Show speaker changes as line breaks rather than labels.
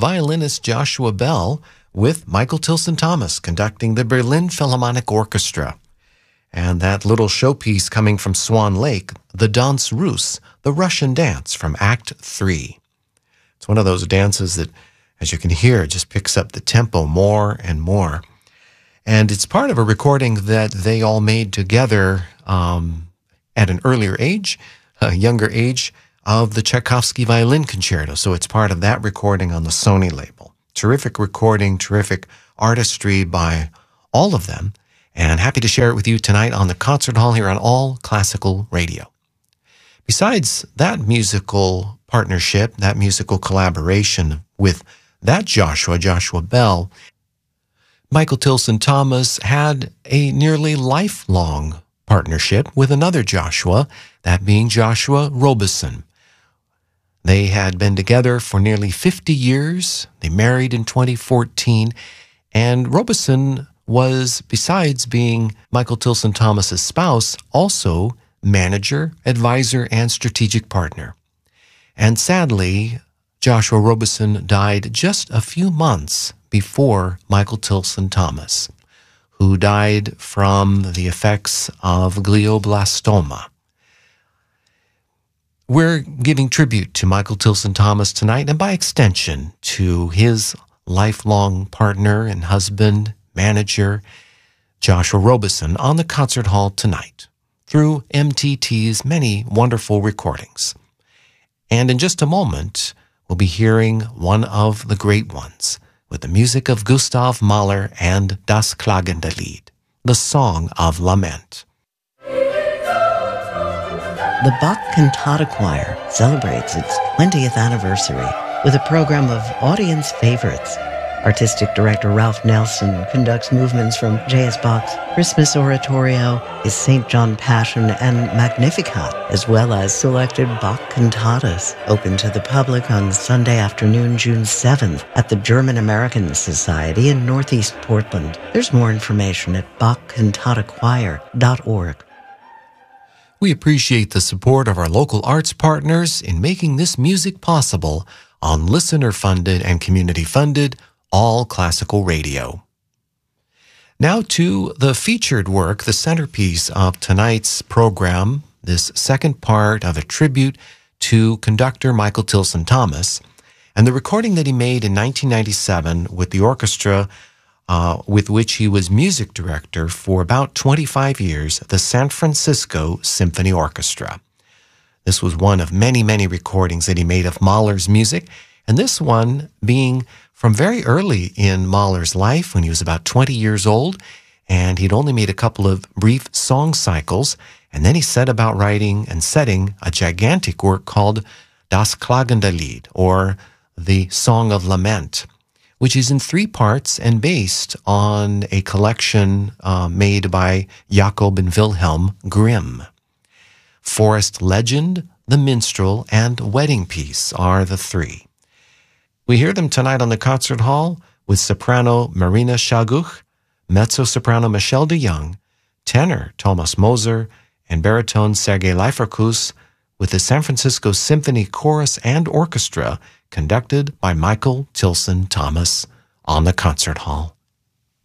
violinist Joshua Bell with Michael Tilson Thomas conducting the Berlin Philharmonic Orchestra. And that little showpiece coming from Swan Lake, the Danse Russe, the Russian dance from Act 3. It's one of those dances that, as you can hear, just picks up the tempo more and more. And it's part of a recording that they all made together at an earlier age, a younger age, of the Tchaikovsky Violin Concerto. So it's part of that recording on the Sony label. Terrific recording, terrific artistry by all of them. And happy to share it with you tonight on the Concert Hall here on All Classical Radio. Besides that musical partnership, that musical collaboration with that Joshua Bell, Michael Tilson Thomas had a nearly lifelong partnership with another Joshua, that being Joshua Robeson. They had been together for nearly 50 years. They married in 2014, and Robeson was, besides being Michael Tilson Thomas's spouse, also manager, advisor, and strategic partner. And sadly, Joshua Robeson died just a few months before Michael Tilson Thomas, who died from the effects of glioblastoma. We're giving tribute to Michael Tilson Thomas tonight, and by extension to his lifelong partner and husband, manager, Joshua Robeson, on the Concert Hall tonight through MTT's many wonderful recordings. And in just a moment, we'll be hearing one of the great ones with the music of Gustav Mahler and Das klagende Lied, the Song of Lament.
The Bach Cantata Choir celebrates its 20th anniversary with a program of audience favorites. Artistic director Ralph Nelson conducts movements from J.S. Bach's Christmas Oratorio, his St. John Passion, and Magnificat, as well as selected Bach cantatas, open to the public on Sunday afternoon, June 7th, at the German-American Society in Northeast Portland. There's more information at bachcantatachoir.org.
We appreciate the support of our local arts partners in making this music possible on listener-funded and community-funded All Classical Radio. Now to the featured work, the centerpiece of tonight's program, this second part of a tribute to conductor Michael Tilson Thomas, and the recording that he made in 1997 with the orchestra with which he was music director for about 25 years, the San Francisco Symphony Orchestra. This was one of many, many recordings that he made of Mahler's music, and this one being from very early in Mahler's life, when he was about 20 years old, and he'd only made a couple of brief song cycles, and then he set about writing and setting a gigantic work called Das klagende Lied, or the Song of Lament, which is in 3 parts and based on a collection made by Jacob and Wilhelm Grimm. Forest Legend, The Minstrel, and Wedding Piece are the 3. We hear them tonight on the Concert Hall with soprano Marina Shaguch, mezzo-soprano Michelle de Young, tenor Thomas Moser, and baritone Sergei Leiferkus with the San Francisco Symphony Chorus and Orchestra conducted by Michael Tilson Thomas on the Concert Hall.